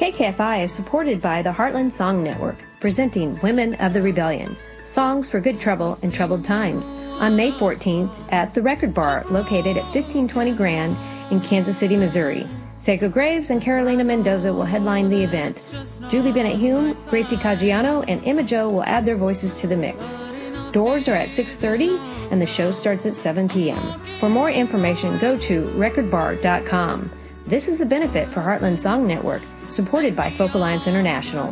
KKFI is supported by the Heartland Song Network, presenting Women of the Rebellion, songs for good trouble and troubled times, on May 14th at the Record Bar, located at 1520 Grand in Kansas City, Missouri. Seiko Graves and Carolina Mendoza will headline the event. Julie Bennett-Hume, Gracie Caggiano, and Emma Jo will add their voices to the mix. Doors are at 6:30 and the show starts at 7 p.m. For more information, go to recordbar.com. This is a benefit for Heartland Song Network, supported by Folk Alliance International.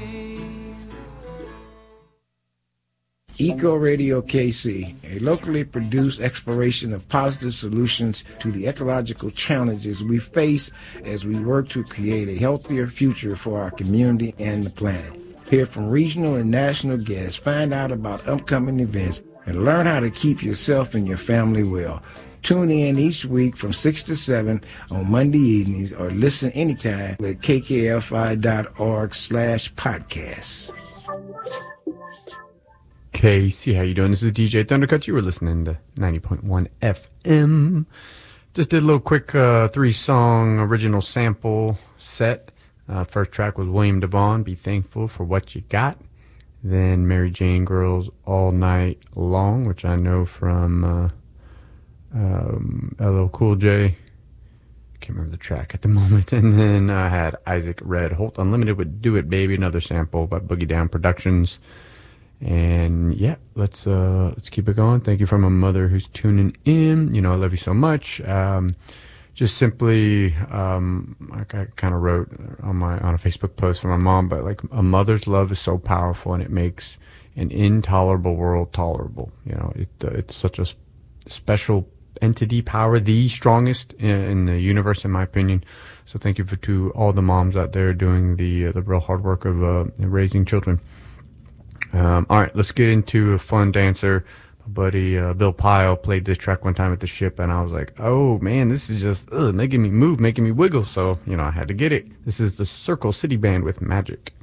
Eco Radio KC, a locally produced exploration of positive solutions to the ecological challenges we face as we work to create a healthier future for our community and the planet. Hear from regional and national guests, find out about upcoming events, and learn how to keep yourself and your family well. Tune in each week from 6 to 7 on Monday evenings or listen anytime at kkfi.org/podcasts. KC, how you doing? This is DJ Thundercut. You were listening to 90.1 FM. Just did a little quick 3-song original sample set. First track was William DeVaughn, Be Thankful for What You Got. Then Mary Jane Girls, All Night Long, which I know from LL Cool J. Can't remember the track at the moment. And then I had Isaac Red Holt Unlimited with Do It Baby, another sample by Boogie Down Productions. And yeah, let's keep it going. Thank you for my mother who's tuning in. You know, I love you so much. Just simply, like I kind of wrote on a Facebook post for my mom, but like a mother's love is so powerful and it makes an intolerable world tolerable. You know, it's such a special entity, power, the strongest in the universe, in my opinion. So thank you to all the moms out there doing the real hard work of raising children. All right, let's get into a fun dancer. My buddy Bill Pyle played this track one time at the ship, and I was like, oh, man, this is just making me move, making me wiggle. So, you know, I had to get it. This is the Circle City Band with Magic.